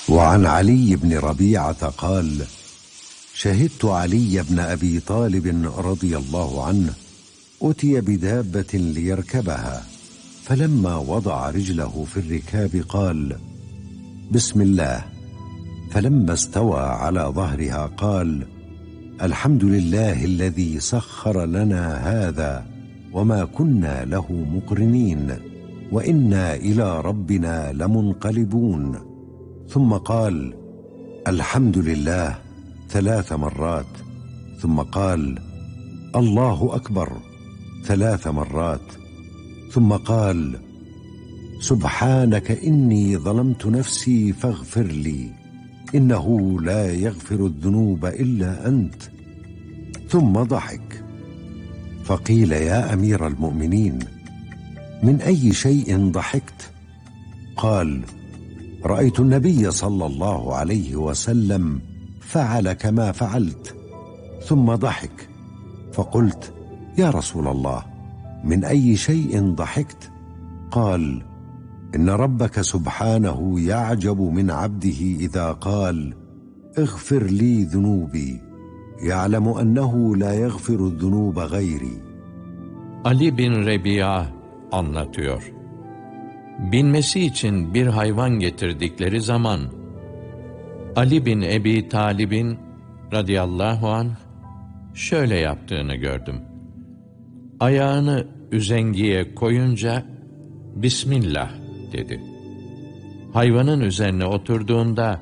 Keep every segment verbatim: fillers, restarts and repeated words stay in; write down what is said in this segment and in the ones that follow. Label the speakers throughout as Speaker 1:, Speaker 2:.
Speaker 1: وعن علي بن ربيعة قال: شهدت علي بن أبي طالب رضي الله عنه أتي بدابة ليركبها، فلما وضع رجله في الركاب قال: بسم الله، فلما استوى على ظهرها قال: الحمد لله الذي سخر لنا هذا وما كنا له مقرنين وإنا إلى ربنا لمنقلبون. ثم قال: الحمد لله ثلاث مرات، ثم قال: الله أكبر ثلاث مرات، ثم قال: سبحانك إني ظلمت نفسي فاغفر لي إنه لا يغفر الذنوب إلا أنت. ثم ضحك. فقيل: يا أمير المؤمنين، من أي شيء ضحكت؟ قال: رأيت النبي صلى الله عليه وسلم فعل كما فعلت. ثم ضحك. فقلت: يا رسول الله، من أي شيء ضحكت؟ قال: إن ربك سبحانه يعجب من عبده إذا قال: اغفر لي ذنوبي، يعلم أنه لا يغفر الذنوب غيري.
Speaker 2: Ali bin Rebi'a anlatıyor. Binmesi için bir hayvan getirdikleri zaman Ali bin Ebi Talib'in radıyallahu anh şöyle yaptığını gördüm. Ayağını üzengiye koyunca Bismillah dedi. Hayvanın üzerine oturduğunda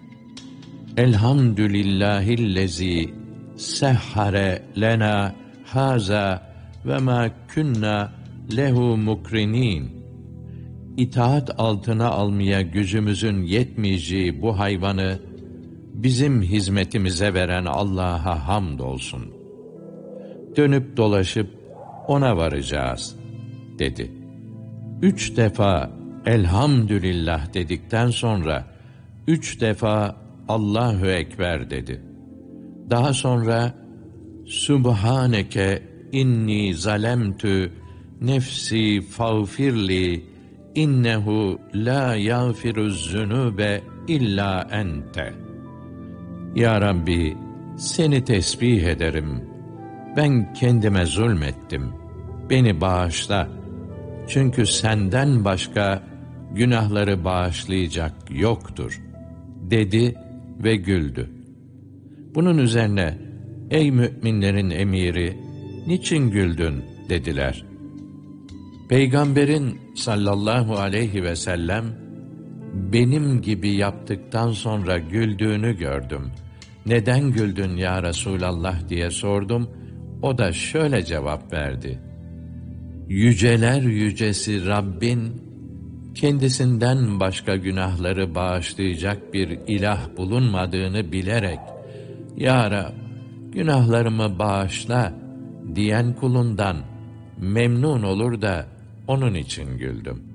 Speaker 2: Elhamdülillahillezî sehhare lena haza ve ma kunna lehu mukrinin. İtaat altına almaya gücümüzün yetmeyeceği bu hayvanı bizim hizmetimize veren Allah'a hamdolsun. Dönüp dolaşıp ona varacağız dedi. Üç defa elhamdülillah dedikten sonra üç defa Allahu Ekber dedi. Daha sonra Subhaneke inni zalemtü nefsi fağfirli innehu la yağfiruz zünube illa ente. Ya Rabbi, seni tesbih ederim. Ben kendime zulmettim. Beni bağışla. Çünkü senden başka günahları bağışlayacak yoktur, dedi ve güldü. Bunun üzerine, ey müminlerin emiri, niçin güldün dediler. Peygamberin sallallahu aleyhi ve sellem, benim gibi yaptıktan sonra güldüğünü gördüm. Neden güldün ya Resulallah diye sordum. O da şöyle cevap verdi. Yüceler yücesi Rabbin, kendisinden başka günahları bağışlayacak bir ilah bulunmadığını bilerek, Ya Rab, günahlarımı bağışla diyen kulundan memnun olur da onun için güldüm.